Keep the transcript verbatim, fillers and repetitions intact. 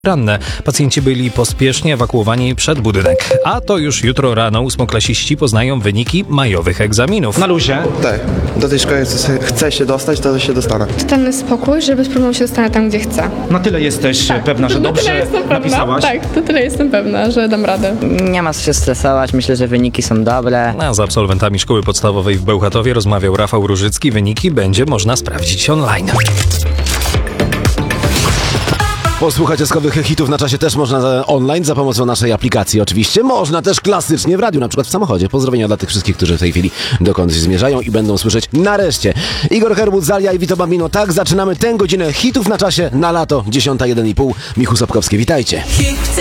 Ranne. Pacjenci byli pospiesznie ewakuowani przed budynek. A to już jutro rano ósmoklasiści poznają wyniki majowych egzaminów. Na luzie? Tak, do tej szkoły chcę się dostać, to się dostanę. Totalny spokój, że bez problemu się dostanę tam, gdzie chcę. Na tyle jesteś Tak, pewna, że na dobrze tyle jestem pewna. napisałaś? Tak, to tyle jestem pewna, że dam radę. Nie ma co się stresować, myślę, że wyniki są dobre. A z absolwentami szkoły podstawowej w Bełchatowie rozmawiał Rafał Różycki. Wyniki będzie można sprawdzić online. Posłuchać jaskowych hitów na czasie też można online za pomocą naszej aplikacji oczywiście. Można też klasycznie w radiu, na przykład w samochodzie. Pozdrowienia dla tych wszystkich, którzy w tej chwili dokądś zmierzają i będą słyszeć nareszcie. Igor Herbut, Zalia i Vito Bambino. Tak zaczynamy tę godzinę hitów na czasie na lato. dziesiąta jeden i pół. Michu Sobkowski, witajcie.